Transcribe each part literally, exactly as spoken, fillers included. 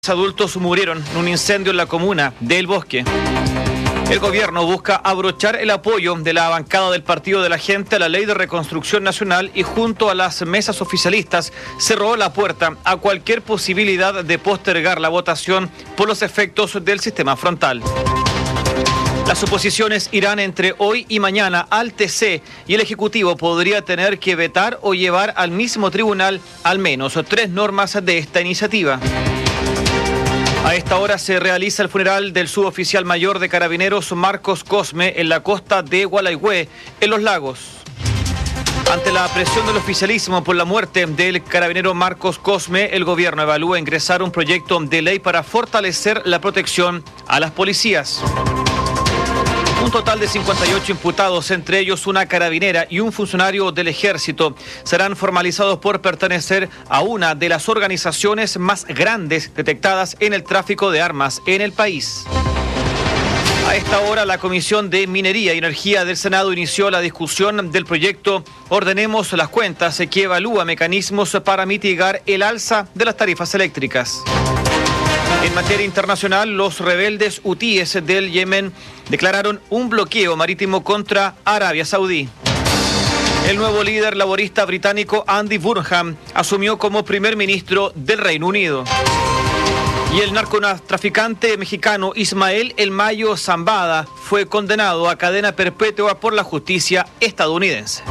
Adultos murieron en un incendio en la comuna de El Bosque. El gobierno busca abrochar el apoyo de la bancada del Partido de la Gente a la Ley de Reconstrucción Nacional y junto a las mesas oficialistas cerró la puerta a cualquier posibilidad de postergar la votación por los efectos del sistema frontal. Las oposiciones irán entre hoy y mañana al T C y el Ejecutivo podría tener que vetar o llevar al mismo tribunal al menos tres normas de esta iniciativa. A esta hora se realiza el funeral del suboficial mayor de Carabineros Marcos Cosme en la costa de Gualaihue, en Los Lagos. Ante la presión del oficialismo por la muerte del carabinero Marcos Cosme, el gobierno evalúa ingresar un proyecto de ley para fortalecer la protección a las policías. Un total de cincuenta y ocho imputados, entre ellos una carabinera y un funcionario del ejército, serán formalizados por pertenecer a una de las organizaciones más grandes detectadas en el tráfico de armas en el país. A esta hora, la Comisión de Minería y Energía del Senado inició la discusión del proyecto Ordenemos las Cuentas, que evalúa mecanismos para mitigar el alza de las tarifas eléctricas. En materia internacional, los rebeldes hutíes del Yemen declararon un bloqueo marítimo contra Arabia Saudí. El nuevo líder laborista británico Andy Burnham asumió como primer ministro del Reino Unido. Y el narcotraficante mexicano Ismael El Mayo Zambada fue condenado a cadena perpetua por la justicia estadounidense.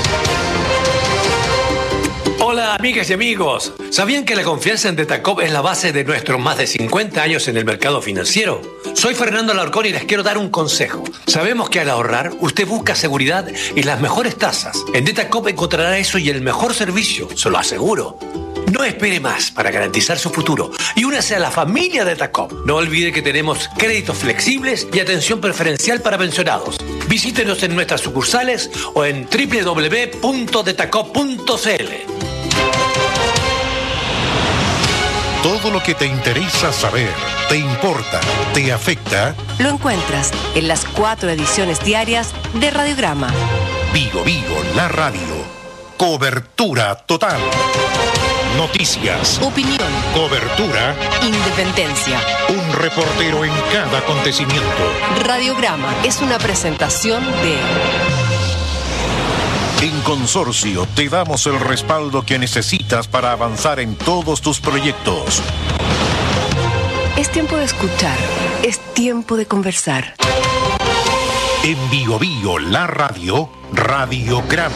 Hola amigas y amigos, ¿sabían que la confianza en Detacop es la base de nuestros más de cincuenta años en el mercado financiero? Soy Fernando Alarcón y les quiero dar un consejo. Sabemos que al ahorrar usted busca seguridad y las mejores tasas. En Detacop encontrará eso y el mejor servicio, se lo aseguro. No espere más para garantizar su futuro y únase a la familia Detacop. No olvide que tenemos créditos flexibles y atención preferencial para pensionados. Visítenos en nuestras sucursales o en doble u doble u doble u punto detacop punto c l. Todo lo que te interesa saber, te importa, te afecta, lo encuentras en las cuatro ediciones diarias de Radiograma. Vigo Vigo, la radio. Cobertura total. Noticias. Opinión. Cobertura. Independencia. Un reportero en cada acontecimiento. Radiograma es una presentación de... En Consorcio te damos el respaldo que necesitas para avanzar en todos tus proyectos. Es tiempo de escuchar, es tiempo de conversar. En Vigo Vigo, la radio, Radiograma.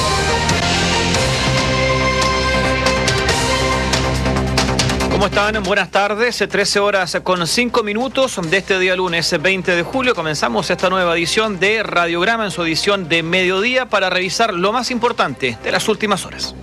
¿Cómo están? Buenas tardes, trece horas con cinco minutos de este día lunes veinte de julio. Comenzamos esta nueva edición de Radiograma en su edición de mediodía para revisar lo más importante de las últimas horas.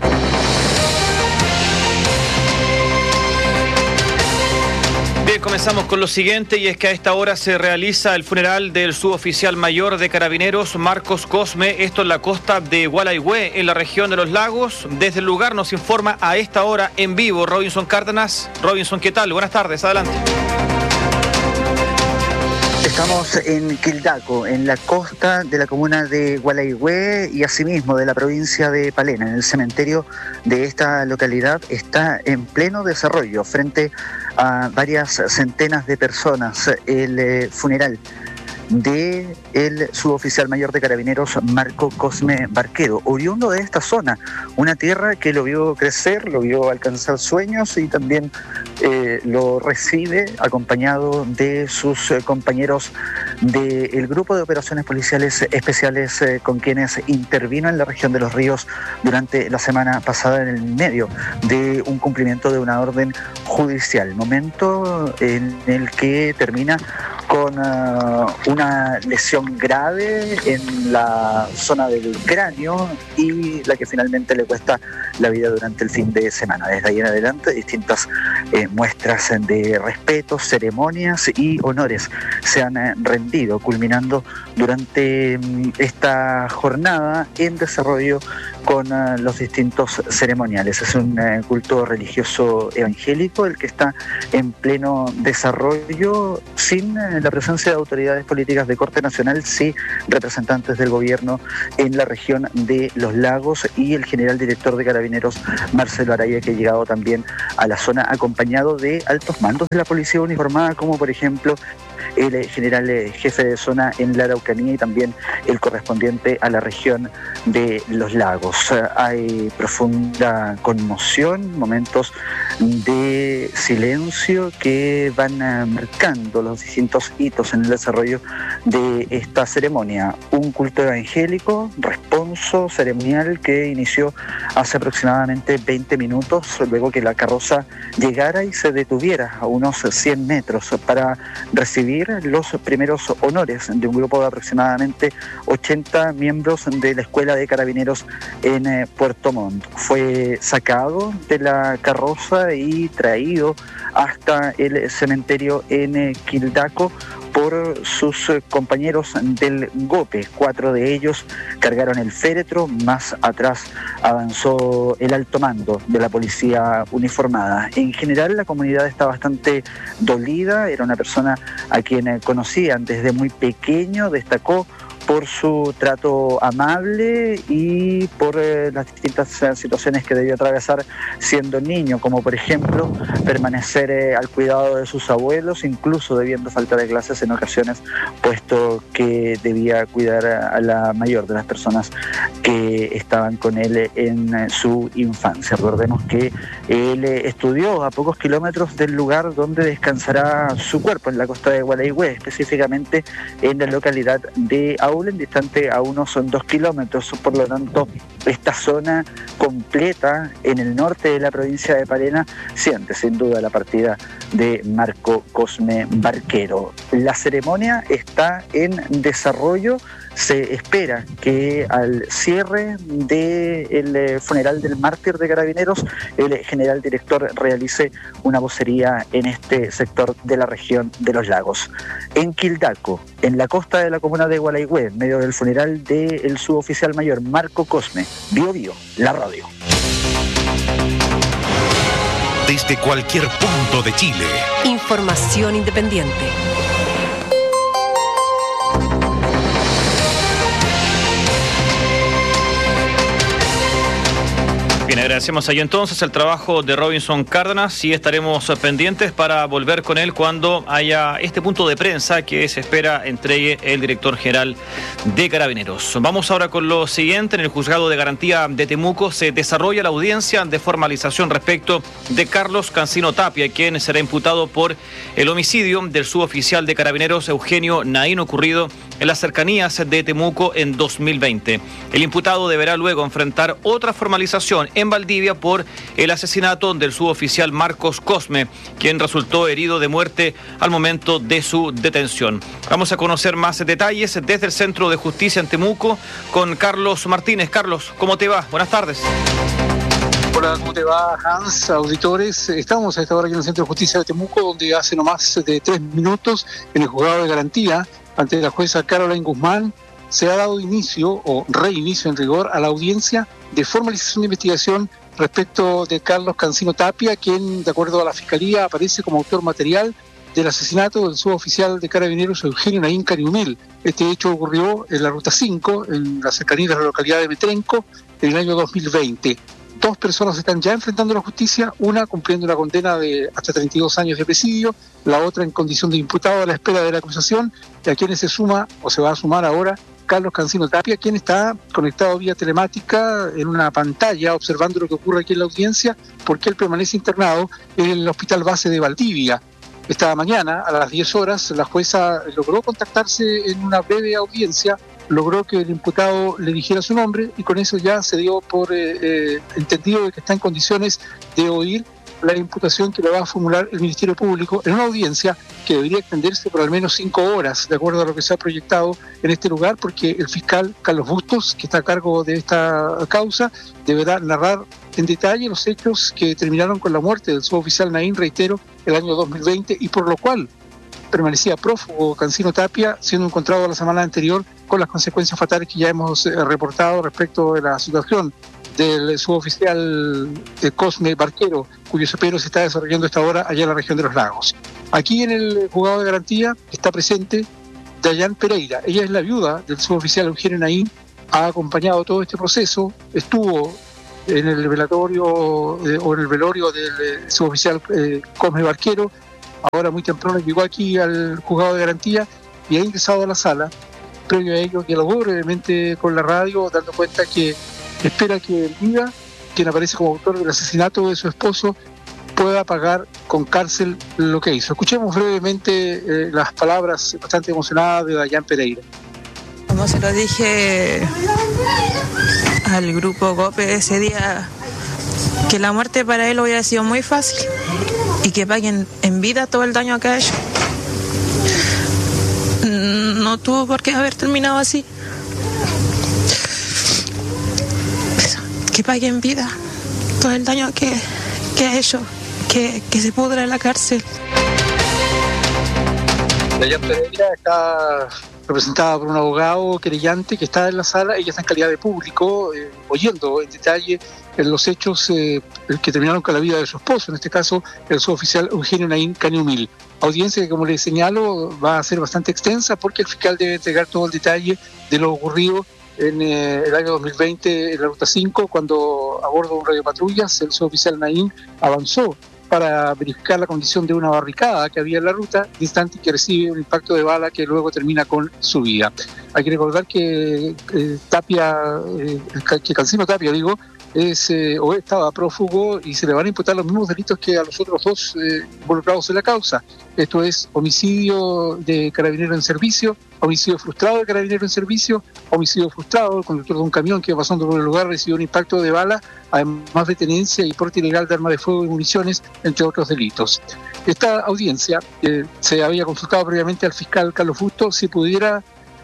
Bien, comenzamos con lo siguiente y es que a esta hora se realiza el funeral del suboficial mayor de Carabineros Marcos Cosme, esto en la costa de Gualaihue, en la región de Los Lagos. Desde el lugar nos informa a esta hora en vivo Robinson Cárdenas. Robinson, ¿qué tal? Buenas tardes, adelante. Estamos en Quildaco, en la costa de la comuna de Gualaihue y asimismo de la provincia de Palena. En el cementerio de esta localidad está en pleno desarrollo frente a varias centenas de personas el eh, funeral de el suboficial mayor de Carabineros Marco Cosme Barquero, oriundo de esta zona, una tierra que lo vio crecer, lo vio alcanzar sueños y también eh, lo recibe acompañado de sus eh, compañeros del grupo de operaciones policiales especiales eh, con quienes intervino en la región de Los Ríos durante la semana pasada en el medio de un cumplimiento de una orden judicial, momento en el que termina con uh, una lesión grave en la zona del cráneo y la que finalmente le cuesta la vida durante el fin de semana. Desde ahí en adelante, distintas eh, muestras de respeto, ceremonias y honores se han eh, rendido, culminando durante um, esta jornada en desarrollo con uh, los distintos ceremoniales. Es un uh, culto religioso evangélico el que está en pleno desarrollo, sin uh, la presencia de autoridades políticas de corte nacional, sí representantes del gobierno en la región de Los Lagos y el general director de Carabineros, Marcelo Araya, que ha llegado también a la zona acompañado de altos mandos de la policía uniformada, como por ejemplo el general jefe de zona en la Araucanía y también el correspondiente a la región de Los Lagos. Hay profunda conmoción, momentos de silencio que van marcando los distintos hitos en el desarrollo de esta ceremonia. Un culto evangélico, responso ceremonial que inició hace aproximadamente veinte minutos, luego que la carroza llegara y se detuviera a unos cien metros para recibir los primeros honores de un grupo de aproximadamente ochenta miembros de la Escuela de Carabineros en eh, Puerto Montt. Fue sacado de la carroza y traído hasta el cementerio en eh, Quildaco por sus eh, compañeros del GOPE. Cuatro de ellos cargaron el féretro, más atrás avanzó el alto mando de la policía uniformada. En general la comunidad está bastante dolida, era una persona a quien eh, conocían desde muy pequeño, destacó por su trato amable y por eh, las distintas eh, situaciones que debió atravesar siendo niño, como por ejemplo permanecer eh, al cuidado de sus abuelos, incluso debiendo faltar de clases en ocasiones, puesto que debía cuidar a, a la mayor de las personas que estaban con él en eh, su infancia. Recordemos que él eh, estudió a pocos kilómetros del lugar donde descansará su cuerpo, en la costa de Gualeguay, específicamente en la localidad de Aulen, distante a unos dos kilómetros. Por lo tanto, esta zona completa en el norte de la provincia de Palena siente sin duda la partida de Marco Cosme Barquero. La ceremonia está en desarrollo. Se espera que al cierre del funeral del mártir de Carabineros, el general director realice una vocería en este sector de la región de Los Lagos. En Quildaco, en la costa de la comuna de Gualeguay, en medio del funeral del suboficial mayor Marco Cosme, Bio Bio, la radio. Desde cualquier punto de Chile. Información independiente. Bien, agradecemos ahí entonces el trabajo de Robinson Cárdenas y estaremos pendientes para volver con él cuando haya este punto de prensa que se espera entregue el director general de Carabineros. Vamos ahora con lo siguiente. En el juzgado de garantía de Temuco se desarrolla la audiencia de formalización respecto de Carlos Cancino Tapia, quien será imputado por el homicidio del suboficial de Carabineros Eugenio Naín, ocurrido en las cercanías de Temuco en dos mil veinte. El imputado deberá luego enfrentar otra formalización en Valdivia por el asesinato del suboficial Marcos Cosme, quien resultó herido de muerte al momento de su detención. Vamos a conocer más detalles desde el Centro de Justicia en Temuco con Carlos Martínez. Carlos, ¿cómo te va? Buenas tardes. Hola, ¿cómo te va, Hans? Auditores, estamos a esta hora aquí en el Centro de Justicia de Temuco, donde hace no más de tres minutos, en el juzgado de garantía, ante la jueza Caroline Guzmán, se ha dado inicio, o reinicio en rigor, a la audiencia de formalización de investigación respecto de Carlos Cancino Tapia, quien, de acuerdo a la Fiscalía, aparece como autor material del asesinato del suboficial de Carabineros Eugenio Naín Cariumil. Este hecho ocurrió en la Ruta cinco, en la cercanía de la localidad de Metrenco, en el año dos mil veinte. Dos personas están ya enfrentando la justicia, una cumpliendo una condena de hasta treinta y dos años de presidio, la otra en condición de imputado a la espera de la acusación, y a quienes se suma, o se va a sumar ahora, Carlos Cancino Tapia, quien está conectado vía telemática en una pantalla observando lo que ocurre aquí en la audiencia, porque él permanece internado en el Hospital Base de Valdivia. Esta mañana, a las diez horas, la jueza logró contactarse en una breve audiencia, logró que el imputado le dijera su nombre y con eso ya se dio por eh, eh, entendido de que está en condiciones de oír la imputación que le va a formular el Ministerio Público en una audiencia que debería extenderse por al menos cinco horas, de acuerdo a lo que se ha proyectado en este lugar, porque el fiscal Carlos Bustos, que está a cargo de esta causa, deberá narrar en detalle los hechos que terminaron con la muerte del suboficial Naín, reitero, el año dos mil veinte, y por lo cual permanecía prófugo Cancino Tapia, siendo encontrado la semana anterior con las consecuencias fatales que ya hemos eh, reportado respecto de la situación del suboficial eh, Cosme Barquero, cuyo sepelio se está desarrollando a esta hora allá en la región de los Lagos. Aquí en el juzgado de garantía está presente Dayan Pereira. Ella es la viuda del suboficial Eugenio Naín, ha acompañado todo este proceso, estuvo en el velatorio eh, o en el velorio del eh, suboficial eh, Cosme Barquero. Ahora muy temprano llegó aquí al juzgado de garantía y ha ingresado a la sala. Previo a ello dialogó brevemente con la radio, dando cuenta que espera que el Viva, quien aparece como autor del asesinato de su esposo, pueda pagar con cárcel lo que hizo. Escuchemos brevemente eh, las palabras bastante emocionadas de Dayan Pereira. Como se lo dije al grupo Gope ese día, que la muerte para él hubiera sido muy fácil y que paguen en vida todo el daño que ha hecho. No tuvo por qué haber terminado así. Que pague en vida todo el daño que, que ha hecho, que, que se pudra en la cárcel. Dayan Pereira está representada por un abogado querellante que está en la sala. Ella está en calidad de público, eh, oyendo en detalle en los hechos eh, que terminaron con la vida de su esposo, en este caso el suboficial Eugenio Naín Cañumil. Audiencia que, como les señalo, va a ser bastante extensa porque el fiscal debe entregar todo el detalle de lo ocurrido en eh, el año dos mil veinte en la Ruta cinco, cuando a bordo de un radiopatrullas el suboficial Naín avanzó para verificar la condición de una barricada que había en la ruta, de instante que recibe un impacto de bala que luego termina con su vida. Hay que recordar que eh, Tapia, eh, que Cancino Tapia, digo, es eh, o estaba prófugo y se le van a imputar los mismos delitos que a los otros dos eh, involucrados en la causa. Esto es homicidio de carabinero en servicio, homicidio frustrado de carabinero en servicio, homicidio frustrado. El conductor de un camión que pasando por el lugar recibió un impacto de bala, además de tenencia y porte ilegal de arma de fuego y municiones, entre otros delitos. Esta audiencia eh, se había consultado previamente al fiscal Carlos Fusto si pudiera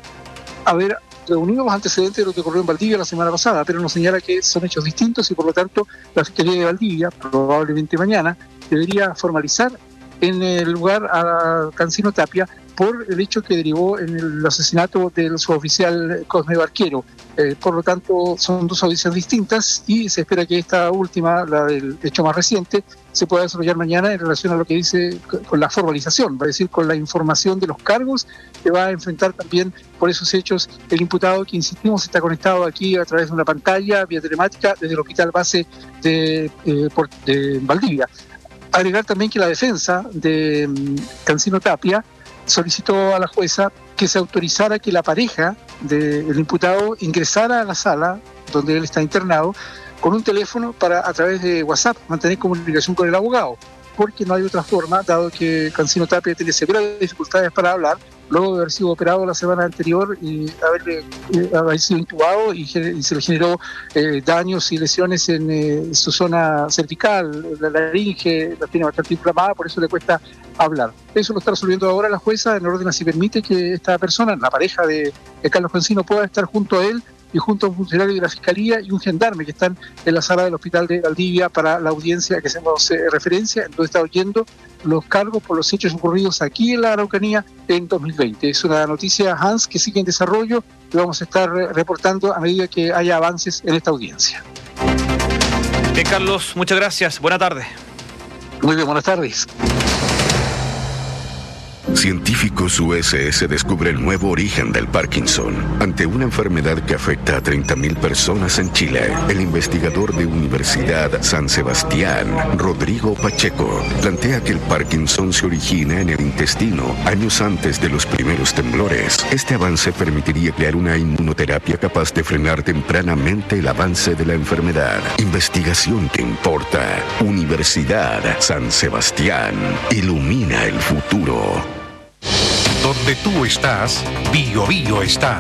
haber reunido los antecedentes de lo que ocurrió en Valdivia la semana pasada, pero nos señala que son hechos distintos y por lo tanto la Fiscalía de Valdivia, probablemente mañana, debería formalizar en el lugar a Cancino Tapia por el hecho que derivó en el asesinato del suboficial Cosme Barquero. Eh, por lo tanto, son dos audiencias distintas y se espera que esta última, la del hecho más reciente, se pueda desarrollar mañana en relación a lo que dice con la formalización, va a decir con la información de los cargos que va a enfrentar también por esos hechos el imputado, que insistimos está conectado aquí a través de una pantalla vía telemática desde el hospital base de, eh, por, de Valdivia. Agregar también que la defensa de um, Cancino Tapia solicitó a la jueza que se autorizara que la pareja del imputado ingresara a la sala donde él está internado con un teléfono para, a través de WhatsApp, mantener comunicación con el abogado, porque no hay otra forma, dado que Cancino Tapia tiene severas dificultades para hablar, luego de haber sido operado la semana anterior y haber, eh, haber sido intubado y, y se le generó eh, daños y lesiones en eh, su zona cervical, la laringe la tiene bastante inflamada, por eso le cuesta hablar. Eso lo está resolviendo ahora la jueza en orden a si permite que esta persona, la pareja de, de Carlos Cancino, pueda estar junto a él y junto a un funcionario de la Fiscalía y un gendarme que están en la sala del hospital de Valdivia para la audiencia que hacemos eh, referencia, entonces está oyendo los cargos por los hechos ocurridos aquí en la Araucanía en dos mil veinte. Es una noticia, Hans, que sigue en desarrollo y vamos a estar reportando a medida que haya avances en esta audiencia. Bien, Carlos, muchas gracias. Buena tarde. Muy bien, buenas tardes. Científicos U S S descubre el nuevo origen del Parkinson. Ante una enfermedad que afecta a treinta mil personas en Chile, el investigador de Universidad San Sebastián, Rodrigo Pacheco, plantea que el Parkinson se origina en el intestino años antes de los primeros temblores. Este avance permitiría crear una inmunoterapia capaz de frenar tempranamente el avance de la enfermedad. Investigación que importa. Universidad San Sebastián. Ilumina el futuro. Donde tú estás, Bio Bio está.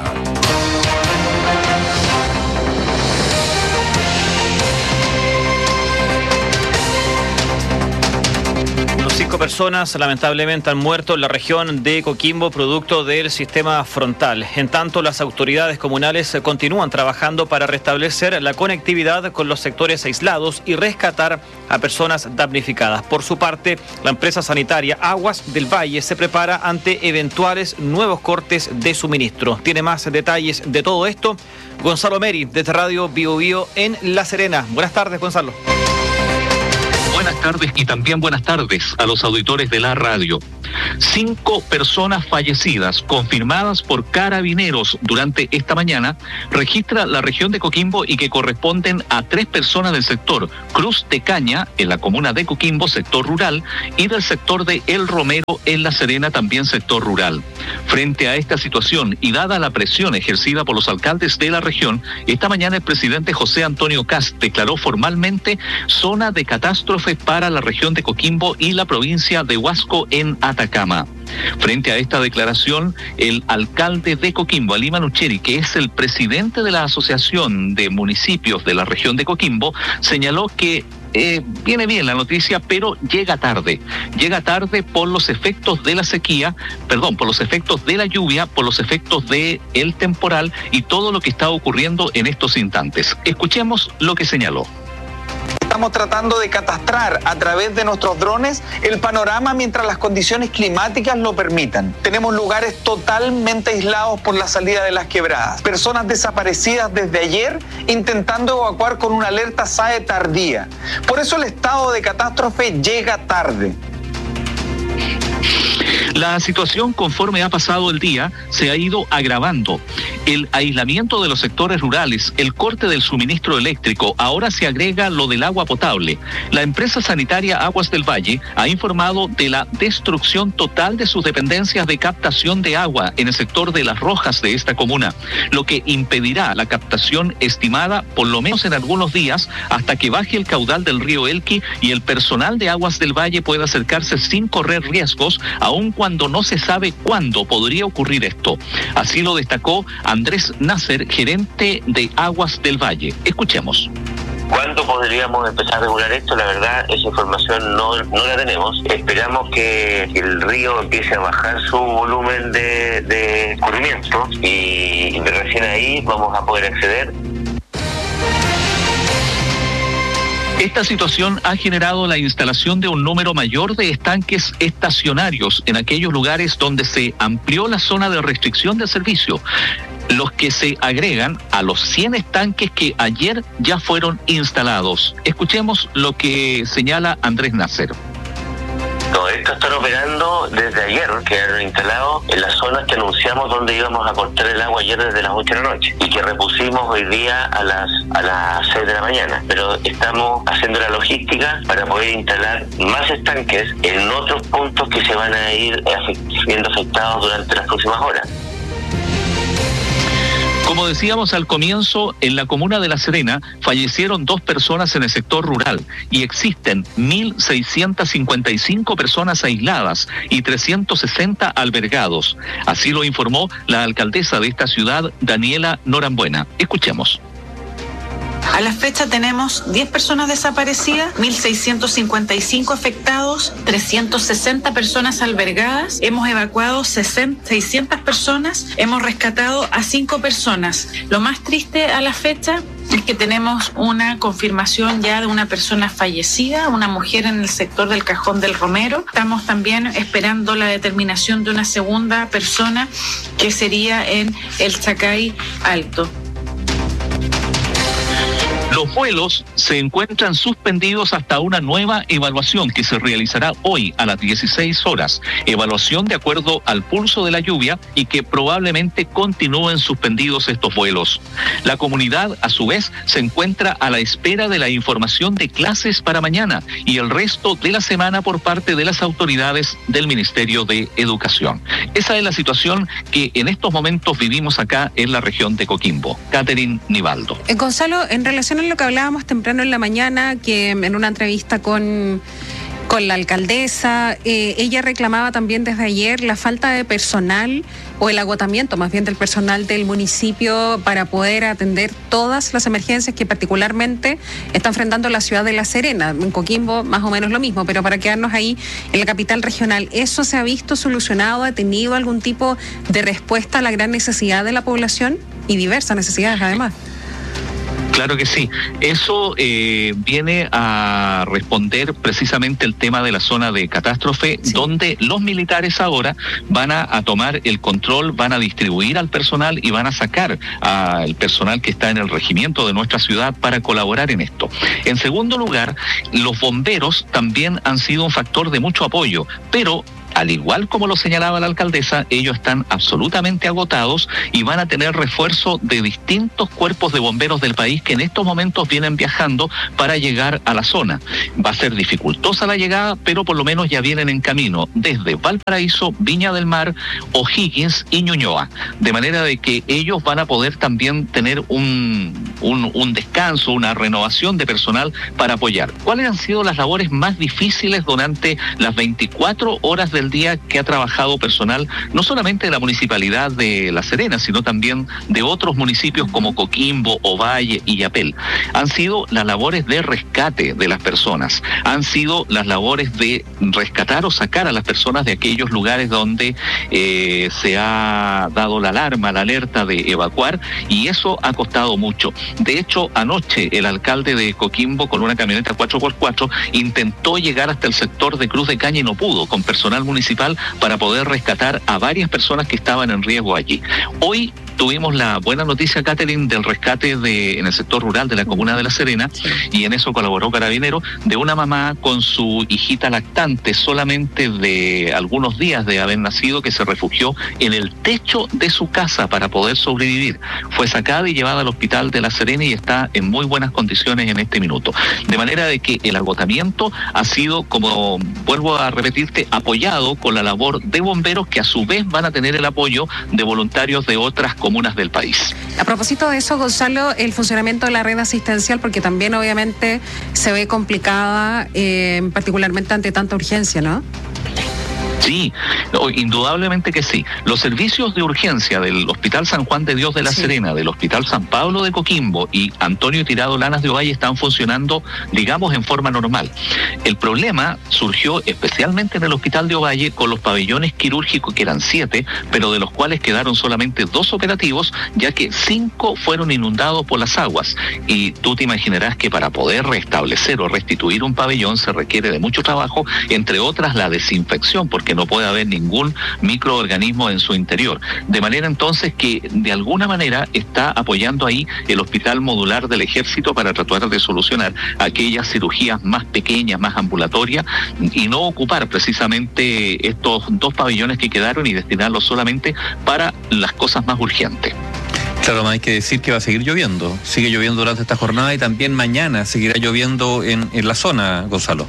Los Cinco personas lamentablemente han muerto en la región de Coquimbo producto del sistema frontal. En tanto, las autoridades comunales continúan trabajando para restablecer la conectividad con los sectores aislados y rescatar a personas damnificadas. Por su parte, la empresa sanitaria Aguas del Valle se prepara ante eventuales nuevos cortes de suministro. Tiene más detalles de todo esto Gonzalo Meri, desde Radio Bio Bio en La Serena. Buenas tardes, Gonzalo. Buenas tardes y también buenas tardes a los auditores de la radio. Cinco personas fallecidas confirmadas por Carabineros durante esta mañana registra la región de Coquimbo y que corresponden a tres personas del sector Cruz de Caña, en la comuna de Coquimbo, sector rural, y del sector de El Romero, en La Serena, también sector rural. Frente a esta situación y dada la presión ejercida por los alcaldes de la región, esta mañana el presidente José Antonio Kast declaró formalmente zona de catástrofe para la región de Coquimbo y la provincia de Huasco en Atacama. Frente a esta declaración, el alcalde de Coquimbo, Ali Manucheri, que es el presidente de la Asociación de Municipios de la región de Coquimbo, señaló que Eh, viene bien la noticia, pero llega tarde. Llega tarde por los efectos de la sequía, perdón, por los efectos de la lluvia, por los efectos de el temporal y todo lo que está ocurriendo en estos instantes. Escuchemos lo que señaló. Estamos tratando de catastrar a través de nuestros drones el panorama mientras las condiciones climáticas lo permitan. Tenemos lugares totalmente aislados por la salida de las quebradas. Personas desaparecidas desde ayer intentando evacuar con una alerta S A E tardía. Por eso el estado de catástrofe llega tarde. La situación, conforme ha pasado el día, se ha ido agravando. El aislamiento de los sectores rurales, el corte del suministro eléctrico, ahora se agrega lo del agua potable. La empresa sanitaria Aguas del Valle ha informado de la destrucción total de sus dependencias de captación de agua en el sector de Las Rojas de esta comuna, lo que impedirá la captación estimada, por lo menos en algunos días, hasta que baje el caudal del río Elqui y el personal de Aguas del Valle pueda acercarse sin correr riesgos, aun cuando no se sabe cuándo podría ocurrir esto. Así lo destacó Andrés Nasser, gerente de Aguas del Valle. Escuchemos. ¿Cuándo podríamos empezar a regular esto? La verdad, esa información no, no la tenemos. Esperamos que el río empiece a bajar su volumen de, de escurrimiento y recién ahí vamos a poder acceder. Esta situación ha generado la instalación de un número mayor de estanques estacionarios en aquellos lugares donde se amplió la zona de restricción de servicio, los que se agregan a los cien estanques que ayer ya fueron instalados. Escuchemos lo que señala Andrés Nasser. No, esto están operando desde ayer, quedaron instalados en las zonas que anunciamos donde íbamos a cortar el agua ayer desde las ocho de la noche y que repusimos hoy día a las a las seis de la mañana. Pero estamos haciendo la logística para poder instalar más estanques en otros puntos que se van a ir siendo afectados durante las próximas horas. Como decíamos al comienzo, en la comuna de La Serena fallecieron dos personas en el sector rural y existen mil seiscientas cincuenta y cinco personas aisladas y trescientos sesenta albergados. Así lo informó la alcaldesa de esta ciudad, Daniela Norambuena. Escuchemos. A la fecha tenemos diez personas desaparecidas, mil seiscientos cincuenta y cinco afectados, trescientas sesenta personas albergadas, hemos evacuado seiscientas personas, hemos rescatado a cinco personas. Lo más triste a la fecha es que tenemos una confirmación ya de una persona fallecida, una mujer en el sector del Cajón del Romero. Estamos también esperando la determinación de una segunda persona que sería en el Chacay Alto. Los vuelos se encuentran suspendidos hasta una nueva evaluación que se realizará hoy a las dieciséis horas. Evaluación de acuerdo al pulso de la lluvia y que probablemente continúen suspendidos estos vuelos. La comunidad, a su vez, se encuentra a la espera de la información de clases para mañana y el resto de la semana por parte de las autoridades del Ministerio de Educación. Esa es la situación que en estos momentos vivimos acá en la región de Coquimbo. Catherine Nivaldo. Eh, Gonzalo, en relación a lo que hablábamos temprano en la mañana, que en una entrevista con con la alcaldesa. Eh, ella reclamaba también desde ayer la falta de personal o el agotamiento más bien del personal del municipio para poder atender todas las emergencias que particularmente está enfrentando la ciudad de La Serena. En Coquimbo más o menos lo mismo, pero para quedarnos ahí en la capital regional, ¿eso se ha visto solucionado? ¿Ha tenido algún tipo de respuesta a la gran necesidad de la población? Y diversas necesidades además. Claro que sí. Eso eh, viene a responder precisamente el tema de la zona de catástrofe, sí, donde los militares ahora van a, a tomar el control, van a distribuir al personal y van a sacar al personal que está en el regimiento de nuestra ciudad para colaborar en esto. En segundo lugar, los bomberos también han sido un factor de mucho apoyo, pero al igual como lo señalaba la alcaldesa, ellos están absolutamente agotados y van a tener refuerzo de distintos cuerpos de bomberos del país que en estos momentos vienen viajando para llegar a la zona. Va a ser dificultosa la llegada, pero por lo menos ya vienen en camino desde Valparaíso, Viña del Mar, O'Higgins y Ñuñoa. De manera de que ellos van a poder también tener un, un, un descanso, una renovación de personal para apoyar. ¿Cuáles han sido las labores más difíciles durante las veinticuatro horas del día que ha trabajado personal, no solamente de la municipalidad de La Serena, sino también de otros municipios como Coquimbo, Ovalle y Yapel? Han sido las labores de rescate de las personas, han sido las labores de rescatar o sacar a las personas de aquellos lugares donde eh, se ha dado la alarma, la alerta de evacuar, y eso ha costado mucho. De hecho, anoche el alcalde de Coquimbo, con una camioneta cuatro por cuatro, intentó llegar hasta el sector de Cruz de Caña y no pudo, con personal municipal, para poder rescatar a varias personas que estaban en riesgo allí. Hoy tuvimos la buena noticia, Catherine, del rescate de en el sector rural de la comuna de La Serena, sí, y en eso colaboró Carabineros, de una mamá con su hijita lactante, solamente de algunos días de haber nacido, que se refugió en el techo de su casa para poder sobrevivir. Fue sacada y llevada al hospital de La Serena y está en muy buenas condiciones en este minuto. De manera de que el agotamiento ha sido, como vuelvo a repetirte, apoyado con la labor de bomberos, que a su vez van a tener el apoyo de voluntarios de otras comunas del país. A propósito de eso, Gonzalo, el funcionamiento de la red asistencial, porque también obviamente se ve complicada, eh, particularmente ante tanta urgencia, ¿no? Sí, no, indudablemente que sí. Los servicios de urgencia del Hospital San Juan de Dios de La sí. Serena, del Hospital San Pablo de Coquimbo y Antonio Tirado Lanas de Ovalle están funcionando, digamos, en forma normal. El problema surgió especialmente en el Hospital de Ovalle con los pabellones quirúrgicos, que eran siete, pero de los cuales quedaron solamente dos operativos, ya que cinco fueron inundados por las aguas. Y tú te imaginarás que para poder restablecer o restituir un pabellón se requiere de mucho trabajo, entre otras la desinfección, porque no puede haber ningún microorganismo en su interior. De manera entonces que de alguna manera está apoyando ahí el Hospital Modular del Ejército para tratar de solucionar aquellas cirugías más pequeñas, más ambulatorias, y no ocupar precisamente estos dos pabellones que quedaron y destinarlos solamente para las cosas más urgentes. Claro, hay que decir que va a seguir lloviendo. Sigue lloviendo durante esta jornada y también mañana seguirá lloviendo en, en la zona, Gonzalo.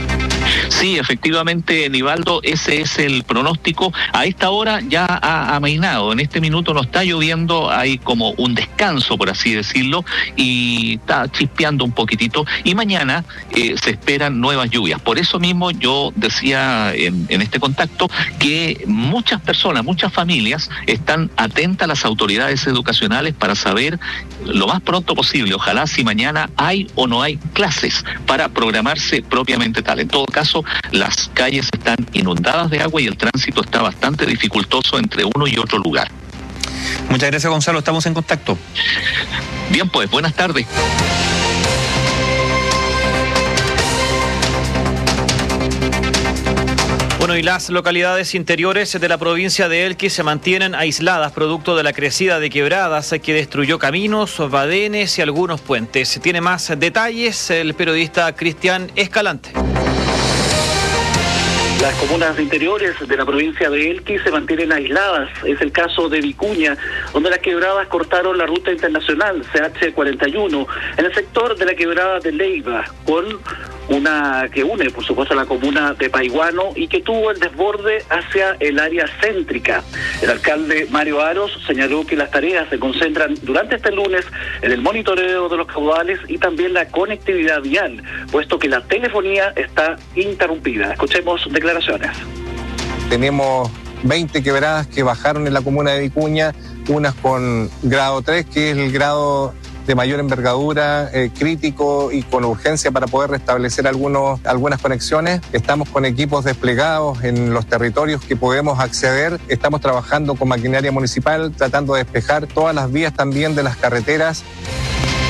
Sí, efectivamente, Nivaldo, ese es el pronóstico. A esta hora ya ha amainado, en este minuto no está lloviendo, hay como un descanso, por así decirlo, y está chispeando un poquitito, y mañana eh, se esperan nuevas lluvias. Por eso mismo yo decía en, en este contacto que muchas personas, muchas familias están atentas a las autoridades educacionales para saber lo más pronto posible, ojalá, si mañana hay o no hay clases, para programarse propiamente tal. En todo caso, las calles están inundadas de agua y el tránsito está bastante dificultoso entre uno y otro lugar. Muchas gracias, Gonzalo, estamos en contacto. Bien, pues, buenas tardes. Bueno, y las localidades interiores de la provincia de Elqui se mantienen aisladas producto de la crecida de quebradas que destruyó caminos, badenes y algunos puentes. Tiene más detalles el periodista Cristian Escalante. Las comunas interiores de la provincia de Elqui se mantienen aisladas. Es el caso de Vicuña, donde las quebradas cortaron la ruta internacional C H cuarenta y uno en el sector de la quebrada de Leiva, con una que une, por supuesto, la comuna de Paiguano y que tuvo el desborde hacia el área céntrica. El alcalde Mario Aros señaló que las tareas se concentran durante este lunes en el monitoreo de los caudales y también la conectividad vial, puesto que la telefonía está interrumpida. Escuchemos declaraciones. Tenemos veinte quebradas que bajaron en la comuna de Vicuña, unas con grado tres, que es el grado de mayor envergadura, eh, crítico y con urgencia para poder restablecer algunos, algunas conexiones. Estamos con equipos desplegados en los territorios que podemos acceder. Estamos trabajando con maquinaria municipal, tratando de despejar todas las vías también de las carreteras.